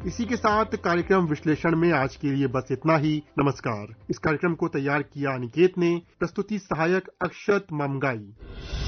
इसी के साथ कार्यक्रम विश्लेषण में आज के लिए बस इतना ही। नमस्कार। इस कार्यक्रम को तैयार किया अनिकेत ने, प्रस्तुति सहायक अक्षत ममगाई।